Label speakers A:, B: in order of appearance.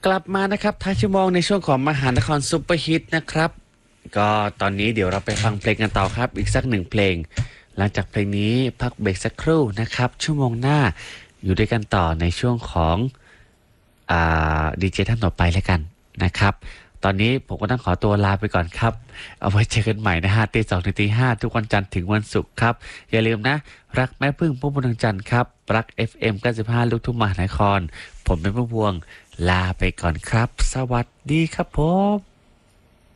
A: กลับมานะครับท้ายชั่วโมงในช่วงของมหานครซุปเปอร์ฮิตนะครับก็ตอนนี้เดี๋ยวเราไปฟังเพลงกันต่อครับอีกสักหนึ่งเพลงหลังจากเพลงนี้พักเบรกสักครู่นะครับชั่วโมงหน้าอยู่ด้วยกันต่อในช่วงของดีเจท่านต่อไปแล้วกันนะครับตอนนี้ผมก็ต้องขอตัวลาไปก่อนครับเอาไว้เจอกันใหม่นะฮะตี 2 ถึงตี 5ทุกวันจันทร์ถึงวันศุกร์ครับอย่าลืมนะรักแม่พึ่งพุ่มพวงจันทร์ครับรัก FM 95ลูกทุ่งมหานครผมเป็นพุ่มพวงลาไปก่อนครับสวัสดีครับผม